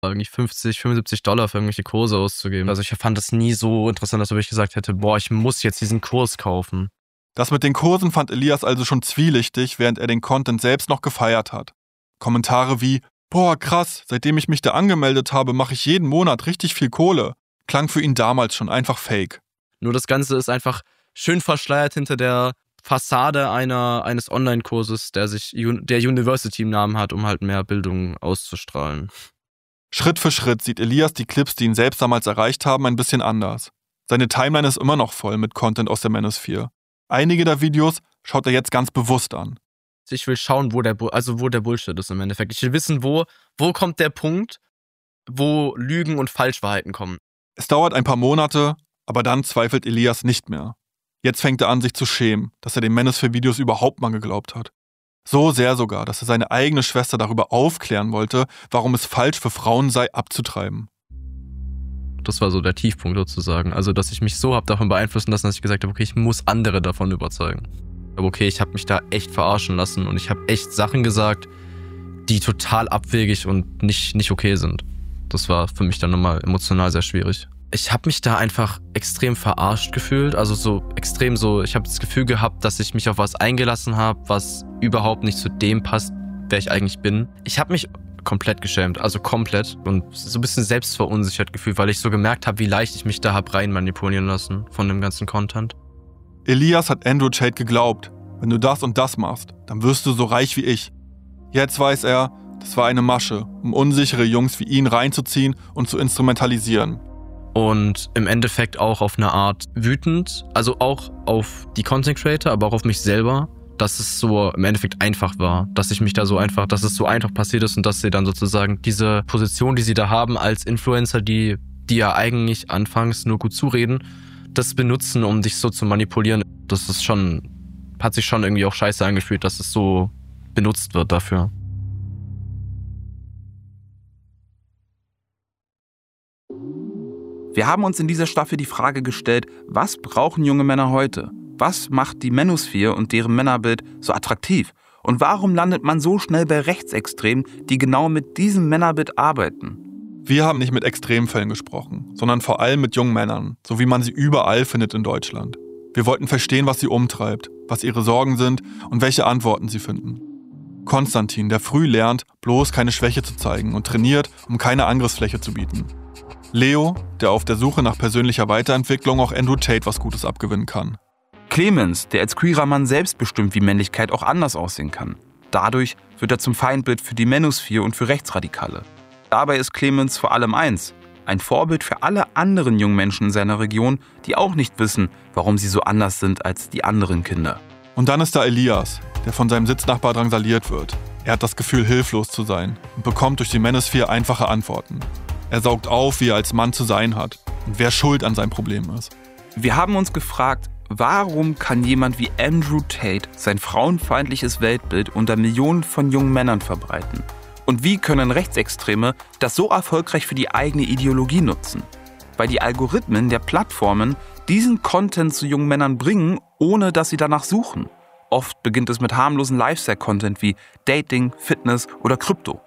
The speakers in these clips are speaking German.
irgendwie 50, $75 für irgendwelche Kurse auszugeben. Also ich fand das nie so interessant, dass ich gesagt hätte, boah, ich muss jetzt diesen Kurs kaufen. Das mit den Kursen fand Elias also schon zwielichtig, während er den Content selbst noch gefeiert hat. Kommentare wie, boah, krass, seitdem ich mich da angemeldet habe, mache ich jeden Monat richtig viel Kohle. Klang für ihn damals schon einfach fake. Nur das Ganze ist einfach schön verschleiert hinter der Fassade eines Online-Kurses, der University im Namen hat, um halt mehr Bildung auszustrahlen. Schritt für Schritt sieht Elias die Clips, die ihn selbst damals erreicht haben, ein bisschen anders. Seine Timeline ist immer noch voll mit Content aus der Manosphere. Einige der Videos schaut er jetzt ganz bewusst an. Ich will schauen, wo der Bullshit ist im Endeffekt. Ich will wissen, wo kommt der Punkt, wo Lügen und Falschwahrheiten kommen. Es dauert ein paar Monate, aber dann zweifelt Elias nicht mehr. Jetzt fängt er an, sich zu schämen, dass er den Manosphere-Videos überhaupt mal geglaubt hat. So sehr sogar, dass er seine eigene Schwester darüber aufklären wollte, warum es falsch für Frauen sei, abzutreiben. Das war so der Tiefpunkt sozusagen. Also, dass ich mich so habe davon beeinflussen lassen, dass ich gesagt habe, okay, ich muss andere davon überzeugen. Aber okay, ich habe mich da echt verarschen lassen und ich habe echt Sachen gesagt, die total abwegig und nicht okay sind. Das war für mich dann nochmal emotional sehr schwierig. Ich habe mich da einfach extrem verarscht gefühlt, also so extrem so, ich habe das Gefühl gehabt, dass ich mich auf was eingelassen habe, was überhaupt nicht zu dem passt, wer ich eigentlich bin. Ich habe mich komplett geschämt, also komplett und so ein bisschen selbstverunsichert gefühlt, weil ich so gemerkt habe, wie leicht ich mich da habe rein manipulieren lassen von dem ganzen Content. Elias hat Andrew Tate geglaubt, wenn du das und das machst, dann wirst du so reich wie ich. Jetzt weiß er, das war eine Masche, um unsichere Jungs wie ihn reinzuziehen und zu instrumentalisieren. Und im Endeffekt auch auf eine Art wütend, also auch auf die Content Creator, aber auch auf mich selber, dass es so im Endeffekt einfach war, dass es so einfach passiert ist und dass sie dann sozusagen diese Position, die sie da haben als Influencer, die ja eigentlich anfangs nur gut zureden, das benutzen, um dich so zu manipulieren. Das ist hat sich schon irgendwie auch scheiße angefühlt, dass es so benutzt wird dafür. Wir haben uns in dieser Staffel die Frage gestellt, was brauchen junge Männer heute? Was macht die Manosphere und deren Männerbild so attraktiv? Und warum landet man so schnell bei Rechtsextremen, die genau mit diesem Männerbild arbeiten? Wir haben nicht mit Extremfällen gesprochen, sondern vor allem mit jungen Männern, so wie man sie überall findet in Deutschland. Wir wollten verstehen, was sie umtreibt, was ihre Sorgen sind und welche Antworten sie finden. Konstantin, der früh lernt, bloß keine Schwäche zu zeigen und trainiert, um keine Angriffsfläche zu bieten. Leo, der auf der Suche nach persönlicher Weiterentwicklung auch Andrew Tate was Gutes abgewinnen kann. Clemens, der als queerer Mann selbst bestimmt, wie Männlichkeit auch anders aussehen kann. Dadurch wird er zum Feindbild für die Manosphere und für Rechtsradikale. Dabei ist Clemens vor allem eins: ein Vorbild für alle anderen jungen Menschen in seiner Region, die auch nicht wissen, warum sie so anders sind als die anderen Kinder. Und dann ist da Elias, der von seinem Sitznachbar drangsaliert wird. Er hat das Gefühl, hilflos zu sein und bekommt durch die Manosphere einfache Antworten. Er saugt auf, wie er als Mann zu sein hat und wer schuld an seinem Problem ist. Wir haben uns gefragt, warum kann jemand wie Andrew Tate sein frauenfeindliches Weltbild unter Millionen von jungen Männern verbreiten? Und wie können Rechtsextreme das so erfolgreich für die eigene Ideologie nutzen? Weil die Algorithmen der Plattformen diesen Content zu jungen Männern bringen, ohne dass sie danach suchen. Oft beginnt es mit harmlosen Lifestyle-Content wie Dating, Fitness oder Krypto.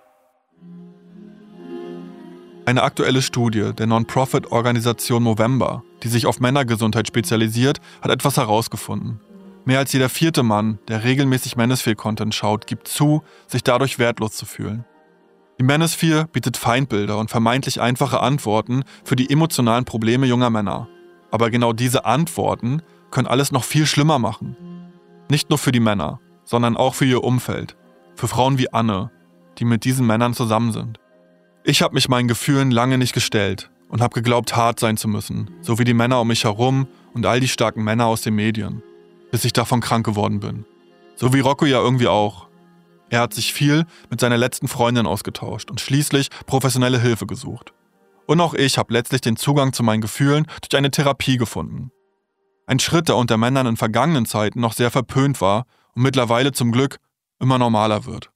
Eine aktuelle Studie der Non-Profit-Organisation Movember, die sich auf Männergesundheit spezialisiert, hat etwas herausgefunden. Mehr als jeder 4. Mann, der regelmäßig Manosphere-Content schaut, gibt zu, sich dadurch wertlos zu fühlen. Die Manosphere bietet Feindbilder und vermeintlich einfache Antworten für die emotionalen Probleme junger Männer. Aber genau diese Antworten können alles noch viel schlimmer machen. Nicht nur für die Männer, sondern auch für ihr Umfeld. Für Frauen wie Anne, die mit diesen Männern zusammen sind. Ich habe mich meinen Gefühlen lange nicht gestellt und habe geglaubt, hart sein zu müssen, so wie die Männer um mich herum und all die starken Männer aus den Medien, bis ich davon krank geworden bin. So wie Rocco ja irgendwie auch. Er hat sich viel mit seiner letzten Freundin ausgetauscht und schließlich professionelle Hilfe gesucht. Und auch ich habe letztlich den Zugang zu meinen Gefühlen durch eine Therapie gefunden. Ein Schritt, der unter Männern in vergangenen Zeiten noch sehr verpönt war und mittlerweile zum Glück immer normaler wird.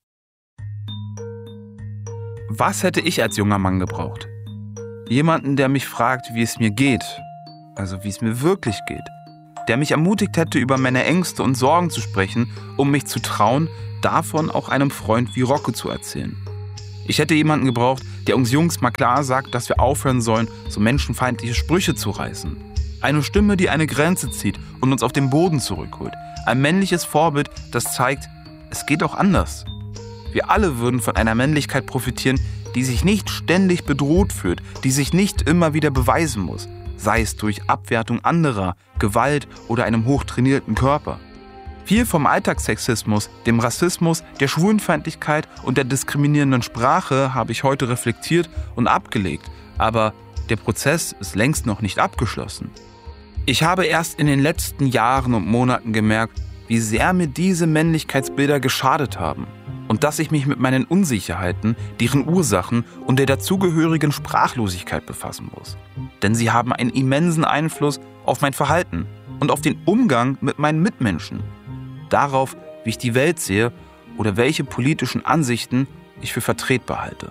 Was hätte ich als junger Mann gebraucht? Jemanden, der mich fragt, wie es mir geht, also wie es mir wirklich geht. Der mich ermutigt hätte, über meine Ängste und Sorgen zu sprechen, um mich zu trauen, davon auch einem Freund wie Rocco zu erzählen. Ich hätte jemanden gebraucht, der uns Jungs mal klar sagt, dass wir aufhören sollen, so menschenfeindliche Sprüche zu reißen. Eine Stimme, die eine Grenze zieht und uns auf den Boden zurückholt. Ein männliches Vorbild, das zeigt, es geht auch anders. Wir alle würden von einer Männlichkeit profitieren, die sich nicht ständig bedroht fühlt, die sich nicht immer wieder beweisen muss, sei es durch Abwertung anderer, Gewalt oder einem hochtrainierten Körper. Viel vom Alltagssexismus, dem Rassismus, der Schwulenfeindlichkeit und der diskriminierenden Sprache habe ich heute reflektiert und abgelegt, aber der Prozess ist längst noch nicht abgeschlossen. Ich habe erst in den letzten Jahren und Monaten gemerkt, wie sehr mir diese Männlichkeitsbilder geschadet haben und dass ich mich mit meinen Unsicherheiten, deren Ursachen und der dazugehörigen Sprachlosigkeit befassen muss. Denn sie haben einen immensen Einfluss auf mein Verhalten und auf den Umgang mit meinen Mitmenschen. Darauf, wie ich die Welt sehe oder welche politischen Ansichten ich für vertretbar halte.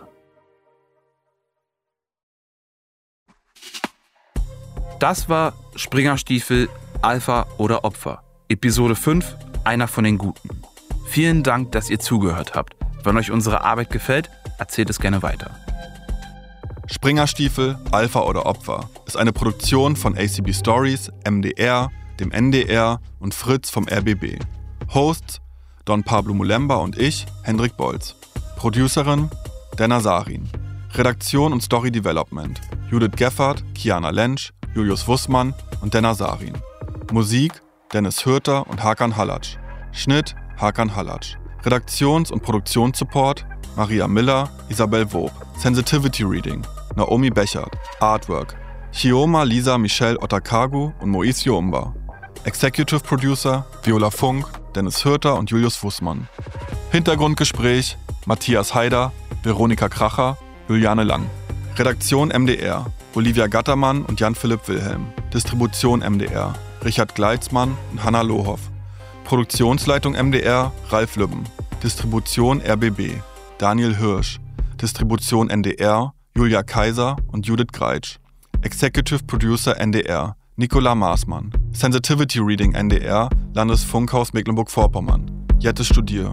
Das war Springerstiefel, Alpha oder Opfer. Episode 5, einer von den Guten. Vielen Dank, dass ihr zugehört habt. Wenn euch unsere Arbeit gefällt, erzählt es gerne weiter. Springerstiefel, Alpha oder Opfer ist eine Produktion von ACB Stories, MDR, dem NDR und Fritz vom RBB. Hosts Don Pablo Mulemba und ich, Hendrik Bolz. Producerin Denna Sarin. Redaktion und Story Development Judith Geffert, Kiana Lentsch, Julius Wussmann und Denna Sarin. Musik Dennis Hürter und Hakan Halatsch. Schnitt Hakan Halatsch. Redaktions- und Produktionssupport Maria Miller, Isabel Wob. Sensitivity Reading Naomi Bechert. Artwork Chioma Lisa Michelle Otakagu und Moise Joumba. Executive Producer Viola Funk, Dennis Hürter und Julius Wussmann. Hintergrundgespräch Matthias Haider, Veronika Kracher, Juliane Lang. Redaktion MDR Olivia Gattermann und Jan-Philipp Wilhelm. Distribution MDR Richard Gleitzmann und Hanna Lohoff. Produktionsleitung MDR Ralf Lübben. Distribution RBB Daniel Hirsch. Distribution NDR Julia Kaiser und Judith Greitsch. Executive Producer NDR Nicola Maßmann. Sensitivity Reading NDR Landesfunkhaus Mecklenburg-Vorpommern. Jette Studier.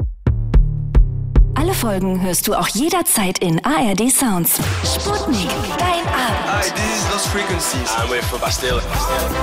Alle Folgen hörst du auch jederzeit in ARD Sounds. Sputnik, dein Abend. Hi, this is Lost Frequencies. I'm with Bastille.